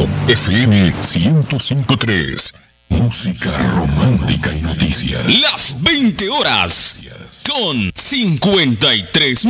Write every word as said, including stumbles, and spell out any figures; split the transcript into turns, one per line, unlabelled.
F M ciento cinco punto tres. Música romántica y noticias.
Las veinte horas con cincuenta y tres